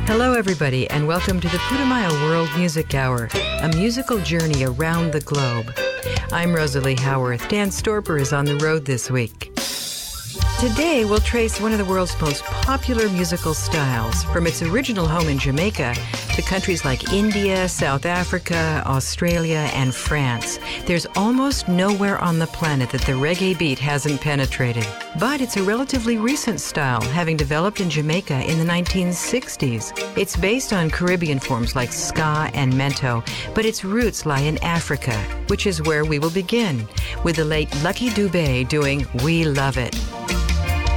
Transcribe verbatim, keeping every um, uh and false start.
Hello, everybody, and welcome to the Putumayo World Music Hour, a musical journey around the globe. I'm Rosalie Howarth. Dan Storper is on the road this week. Today, we'll trace one of the world's most popular musical styles, from its original home in Jamaica to countries like India, South Africa, Australia, and France. There's almost nowhere on the planet that the reggae beat hasn't penetrated. But it's a relatively recent style, having developed in Jamaica in the nineteen sixties. It's based on Caribbean forms like ska and mento, but its roots lie in Africa, which is where we will begin, with the late Lucky Dubé doing We Love It.